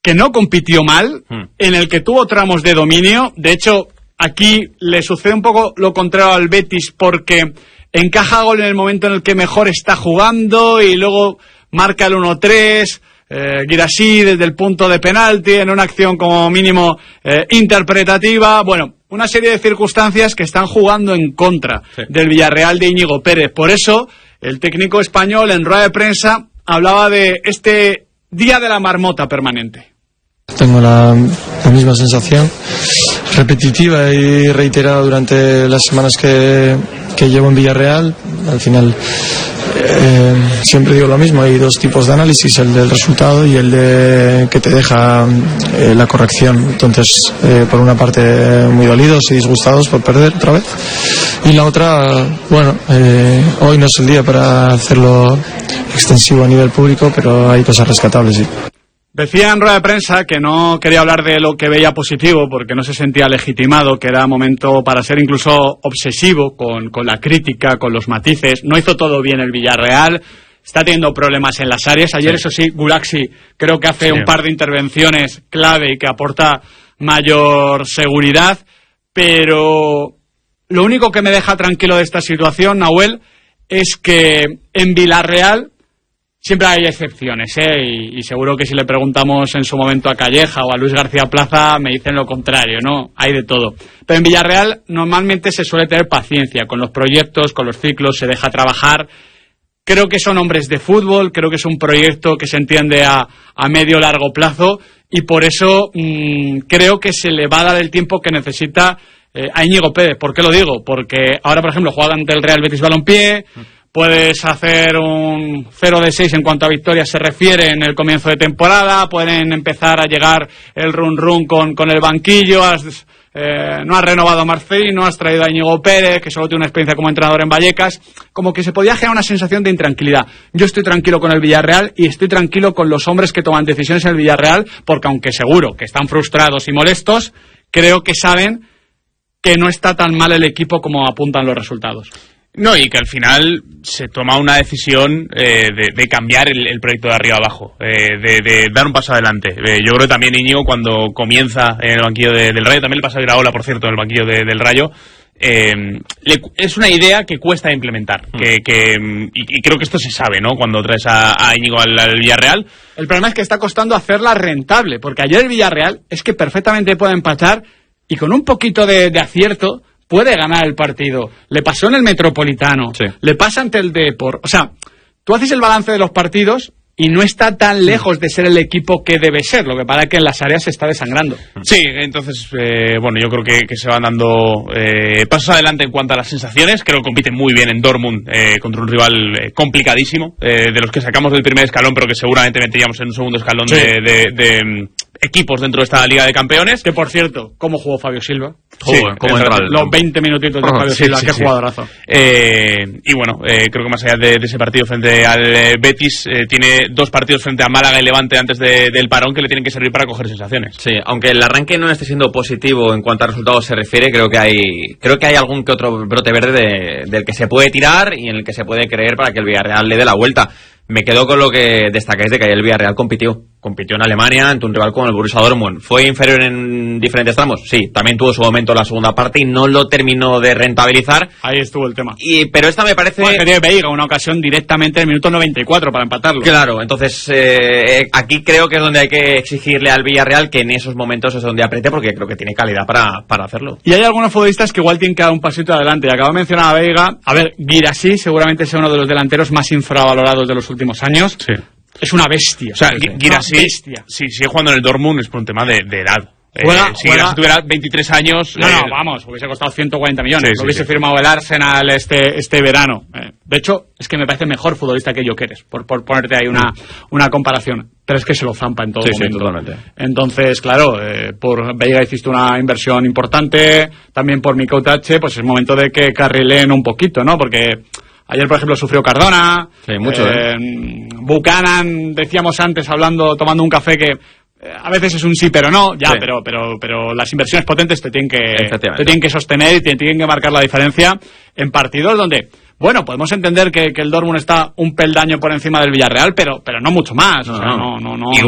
que no compitió mal, en el que tuvo tramos de dominio. De hecho, aquí le sucede un poco lo contrario al Betis, porque encaja gol en el momento en el que mejor está jugando y luego marca el 1-3. Guirassy desde el punto de penalti en una acción como mínimo interpretativa. Bueno, una serie de circunstancias que están jugando en contra del Villarreal de Íñigo Pérez. Por eso el técnico español en rueda de prensa hablaba de este día de la marmota permanente. Tengo la misma sensación repetitiva y reiterada durante las semanas que llevo en Villarreal. Al final siempre digo lo mismo, hay dos tipos de análisis, el del resultado y el de que te deja la corrección. Entonces, por una parte muy dolidos y disgustados por perder otra vez, y la otra, bueno, hoy no es el día para hacerlo extensivo a nivel público, pero hay cosas rescatables, sí. Decía en rueda de prensa que no quería hablar de lo que veía positivo porque no se sentía legitimado, que era momento para ser incluso obsesivo con la crítica, con los matices. No hizo todo bien el Villarreal, está teniendo problemas en las áreas. Ayer, eso sí, Guirassy creo que hace un par de intervenciones clave y que aporta mayor seguridad, pero lo único que me deja tranquilo de esta situación, Nahuel, es que en Villarreal siempre hay excepciones, y seguro que si le preguntamos en su momento a Calleja o a Luis García Plaza me dicen lo contrario, ¿no? Hay de todo. Pero en Villarreal normalmente se suele tener paciencia con los proyectos, con los ciclos, se deja trabajar. Creo que son hombres de fútbol, creo que es un proyecto que se entiende a medio largo plazo y por eso creo que se le va a dar el tiempo que necesita a Íñigo Pérez. ¿Por qué lo digo? Porque ahora, por ejemplo, juega ante el Real Betis Balompié. Puedes hacer un 0-6 en cuanto a victorias se refiere en el comienzo de temporada. Pueden empezar a llegar el run con el banquillo. No has renovado a Marcelino, has traído a Íñigo Pérez, que solo tiene una experiencia como entrenador en Vallecas. Como que se podía generar una sensación de intranquilidad. Yo estoy tranquilo con el Villarreal y estoy tranquilo con los hombres que toman decisiones en el Villarreal, porque aunque seguro que están frustrados y molestos, creo que saben que no está tan mal el equipo como apuntan los resultados. No, y que al final se toma una decisión de cambiar el proyecto de arriba abajo, de dar un paso adelante. Yo creo que también Íñigo, cuando comienza en el banquillo del Rayo, también le pasa a Iraola, por cierto, en el banquillo del Rayo, es una idea que cuesta implementar, y creo que esto se sabe, ¿no? Cuando traes a Íñigo al Villarreal. El problema es que está costando hacerla rentable, porque ayer el Villarreal es que perfectamente puede empatar y con un poquito de acierto puede ganar el partido. Le pasó en el Metropolitano, le pasa ante el Depor. O sea, tú haces el balance de los partidos y no está tan lejos de ser el equipo que debe ser. Lo que pasa es que en las áreas se está desangrando. Sí, entonces, bueno, yo creo que se van dando pasos adelante en cuanto a las sensaciones. Creo que compiten muy bien en Dortmund contra un rival complicadísimo, de los que sacamos del primer escalón, pero que seguramente meteríamos en un segundo escalón de equipos dentro de esta Liga de Campeones. Que, por cierto, ¿cómo jugó Fabio Silva? Los 20 minutitos de Fabio Silva, qué jugadorazo. Y bueno, creo que más allá de ese partido frente al Betis, tiene 2 partidos frente a Málaga y Levante antes del parón que le tienen que servir para coger sensaciones. Sí, aunque el arranque no esté siendo positivo en cuanto a resultados se refiere, creo que hay algún que otro brote verde del que se puede tirar y en el que se puede creer para que el Villarreal le dé la vuelta. Me quedo con lo que destacáis de que ayer el Villarreal compitió en Alemania ante un rival como el Borussia Dortmund. ¿Fue inferior en diferentes tramos? Sí, también tuvo su momento en la segunda parte y no lo terminó de rentabilizar. Ahí estuvo el tema. Pero esta me parece... Bueno, que Veiga una ocasión directamente en el minuto 94 para empatarlo. Claro, entonces aquí creo que es donde hay que exigirle al Villarreal que en esos momentos es donde apriete, porque creo que tiene calidad para hacerlo. Y hay algunos futbolistas que igual tienen que dar un pasito adelante. Y acabo de mencionar a Veiga. A ver, Guirassy seguramente sea uno de los delanteros más infravalorados de los últimos años. Sí. Es una bestia. O sea, Guirassy, si sigue jugando en el Dortmund es por un tema de edad. Si Guirassy tuviera 23 años... vamos, hubiese costado 140 millones. Lo hubiese firmado el Arsenal este verano. De hecho, es que me parece mejor futbolista que Gyökeres, por ponerte ahí una comparación. Pero es que se lo zampa en todo momento. Sí, totalmente. Entonces, claro, por Veiga hiciste una inversión importante, también por Mikotache, pues es momento de que carrileen un poquito, ¿no? Porque... Ayer, por ejemplo, sufrió Cardona. Sí, mucho. Buchanan, decíamos antes, tomando un café, que a veces es un sí pero no, pero las inversiones potentes te tienen que sostener y te tienen que marcar la diferencia en partidos donde, bueno, podemos entender que el Dortmund está un peldaño por encima del Villarreal, pero no mucho más. O sea, no.